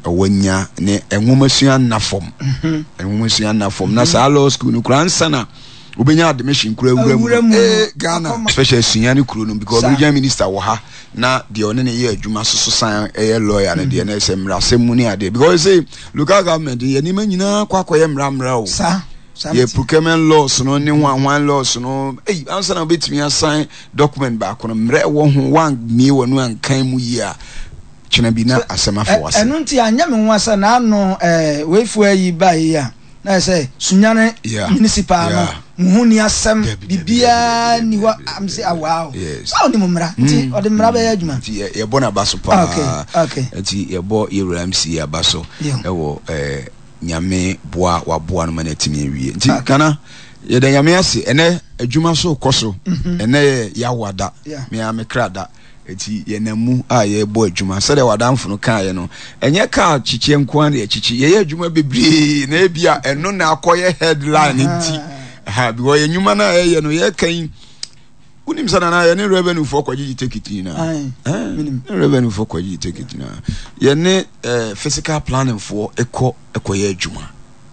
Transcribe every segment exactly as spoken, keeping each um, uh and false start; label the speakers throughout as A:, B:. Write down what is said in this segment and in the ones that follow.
A: wanya ne enwomasua na fom enwomasua na fom na sa law school no kran sana obenya admission kura wura eh Ghana special senior ni kuro no because regional minister wo ha na de one ne ye adwuma so so san eh lawyer na de na semra semu ni ade because say local government ye ni manyina kwakoye mra mra o sa ye procurement laws no ne wan wan laws no eh ansa na betimi assign document ba kono mra wo ho wan mi wo no ankan mu yi a chena bi na asema fo wase
B: enu nti anya me nwasa na no eh wefu ayi ba yi a na say sunyane municipal no muhuni asem bibia ni wa am say wow so ni mumra nti ode mra ba ya adwuma
A: nti ye bona baso pa
B: okay okay
A: nti ye bo ye M C ya baso e wo eh nyame boa wa boa no manatimi ewie nti kana ye da nyame ase ene adwuma so koso ene ya wada me am krada eti ye namu a ye bo adwuma se de wadamfo no kan ye no enye ka chichie nko an ye chichi ye adwuma bebre na ebia eno na akoye headline nti ha bi wo ye nyuma na ye no ye kan unim sana na ye ne revenue for kwaji take it na eh minim revenue for kwaji take it na ye ne physical planning for eko ekoye adwuma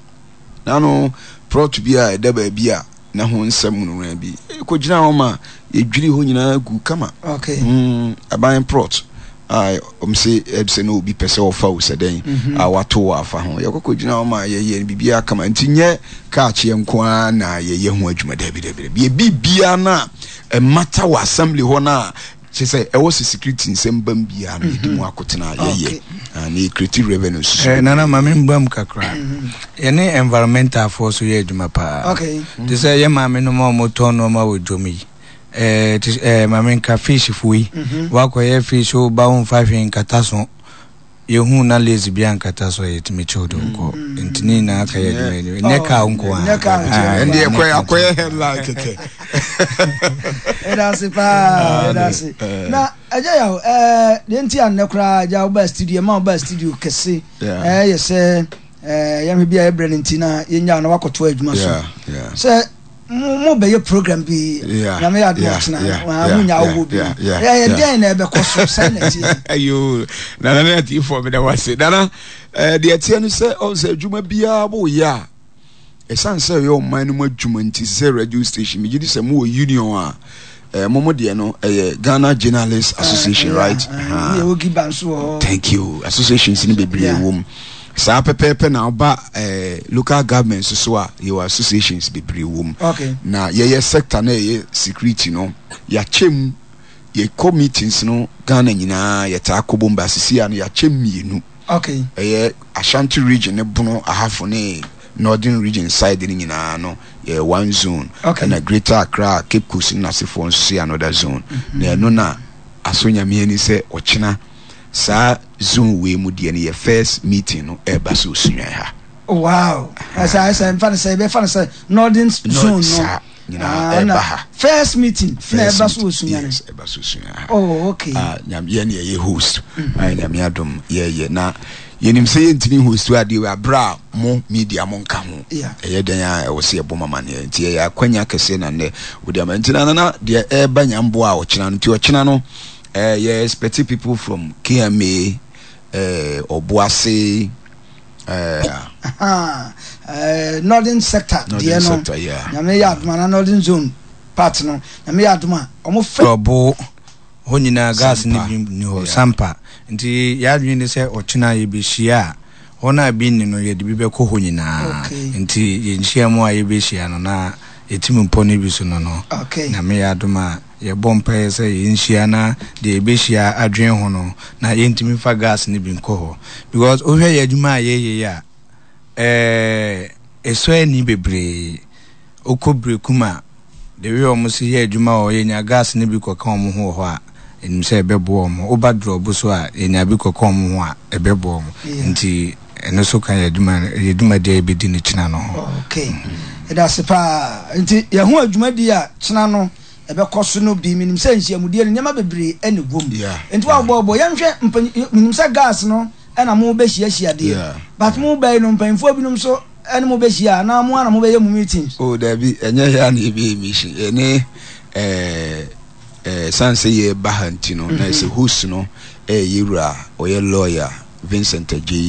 A: na no pro to be a da ba bia na ho nsam no na bi ko gina ho ma ye dwiri ho nyina gu kama
B: okay
A: mm aban prot ai om se ebse no obi pese o fa o seden a wato afa ho ye ko gina ho ma ye ye bibia kama ntinye ka che nko na ye ye ho adwuma da bi da bi bi bibia na e mata wa assembly ho na she say e was security nsem bam bia no edimu akotena ye ye ani creative revenue
C: eh nana mame mbam kakra ye ne environmental force ye adwuma pa
B: okay
C: they say ye mame no ma moto no ma wojomi eh eh mame nka fish fui wako ye fish o ba on five in kataso ye hu na lesbian kataso ye timi chodo ko ntini na aka ye dwuma ne ka unko
A: a ndi ekwe akoye headline keke
B: era sipa era si na aja ya eh de nti an nekra aja oba studio ma oba studio kese eh ye se eh ya me bia e brand nti na ye nya na wakoto adwuma so se mo be ye program bi na me advance na wa munya wo bi ya ya den na be koso sai na ti
A: ayo na na na ti for me da wase na na eh de atie no se o se adwuma bia bo ya e san se yo man no adwuma nti se radio station me gidi se mo union a eh momo de no eh Ghana Journalists Association right
B: eh o gi banso
A: thank you associations ni bebre wom sa pepepe na oba eh local governments so a your associations bebre wom
B: okay
A: na ye ye sector na ye security no ya chem ye committees no Ghana nyina ye ta akobomba sisi an ya chem mienu
B: okay
A: eh Ashanti region ne bono ahafo ne northern region side ni nyina no ye one zone
B: okay.
A: na Greater Accra Cape Coast na sefo nso another zone mm-hmm. na no na asonya me ni se ochina sa zone we mu de ne first meeting no e ba so sunwa ha
B: wow as I say fan say be fan say northern zone no
A: nyina e ba ha
B: first meeting na e ba so sunwa
A: ne e ba so sunwa
B: oh okay
A: ah nyam ye ne ye host ai nyam ya dom ye ye na yenim se yentini host wa de wa bra mo media mo nka ho eye dan a wo se ebo mama ne nti ya kwanya kese na ne wo de amantina na na de e ba nyambo a wo kina no ti wo kina no eh ye expect people from K M A eh Obuase eh
B: uh northern sector
A: de no
B: nyame ya aduma na northern zone part no nyame ya aduma omo
C: obo honyina gas ni bi ni ho sampa nti ya adwene se ochina ye be hia ona bi ni no ye de bi be ko honyina nti ye nhia mu a ye be hia no na etimi mpone bi so no no na me ya aduma ye bompa se ye nhia na de be hia adwen ho no na ye ntimi fa gas ni bi nko ho because o hwe ye aduma ye ye ya eh eso ani bebre okobre kuma de we omo se ye aduma o ye nya gas ni bi ko ka omo ho ho a enim se ebebo omo oba drop so a enya bi ko ka omo ho a ebebo omo nti eno so kan ye aduma ye aduma de be di ni china no
B: okay eda sepa nti ye ho aduma di a china no ebe koso no bi minim se nhia mudie ne nyama bebre ene gom nti wa bobo ye nhwe minim se gas no ena mo be hia hia de but mo be no mpanfo bi no so ene mo be hia na mo ana mo be ye mu meetings
A: oh da bi enye ya na ebi emishi ene eh eh sanse ye bahanti no na se host no eh yura o ye lawyer Vincent J